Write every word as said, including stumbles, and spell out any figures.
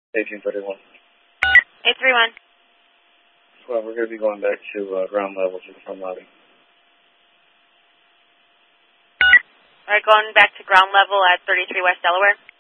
eighteen thirty-one. eight three one. Well, we're going to be going back to uh, ground level to the front lobby. All right, going back to ground level at thirty-three West Delaware.